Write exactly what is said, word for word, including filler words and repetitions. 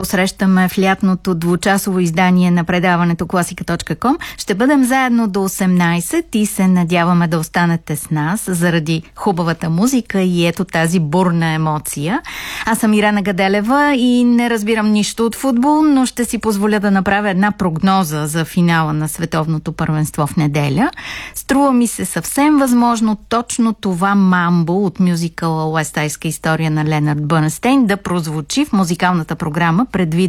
посрещаме в лятното двучасово издание на предаването класика точка ком. Ще бъдем заедно до осемнайсет и се надяваме да останете с нас заради хубавата музика и ето тази бурна емоция. Аз съм Ирена Гаделева и не разбирам нищо от футбол, но ще си позволя да направя една прогноза за финала на световното първенство в неделя. Струва ми се съвсем възможно точно това мамбо от мюзикъла "Уестсайдска история" на Ленард Бънстейн да прозвучи в музикалната програма, предвид